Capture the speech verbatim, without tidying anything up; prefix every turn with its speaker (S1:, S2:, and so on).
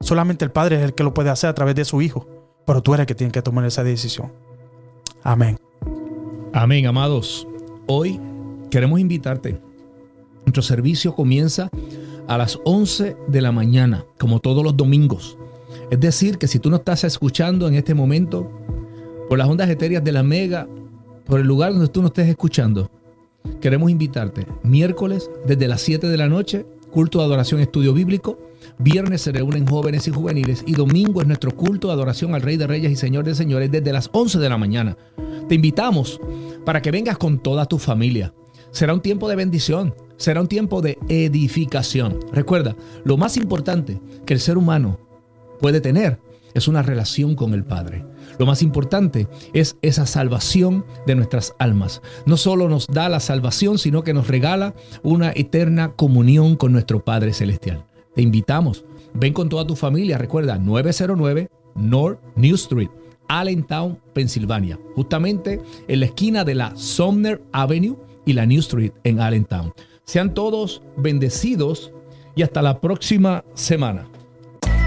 S1: Solamente el Padre es el que lo puede hacer a través de su Hijo. Pero tú eres el que tiene que tomar esa decisión. Amén.
S2: Amén, amados. Hoy queremos invitarte. Nuestro servicio comienza a las once de la mañana, como todos los domingos. Es decir, que si tú no estás escuchando en este momento por las ondas etéreas de la Mega, por el lugar donde tú no estés escuchando, queremos invitarte. Miércoles desde las siete de la noche, culto de adoración, estudio bíblico. Viernes se reúnen jóvenes y juveniles. Y domingo es nuestro culto de adoración al Rey de Reyes y Señor de Señores desde las once de la mañana. Te invitamos para que vengas con toda tu familia. Será un tiempo de bendición. Será un tiempo de edificación. Recuerda, lo más importante que el ser humano puede tener es una relación con el Padre. Lo más importante es esa salvación de nuestras almas. No solo nos da la salvación, sino que nos regala una eterna comunión con nuestro Padre Celestial. Te invitamos. Ven con toda tu familia. Recuerda, nueve cero nueve North New Street, Allentown, Pensilvania. Justamente en la esquina de la Sumner Avenue y la New Street en Allentown. Sean todos bendecidos y hasta la próxima semana.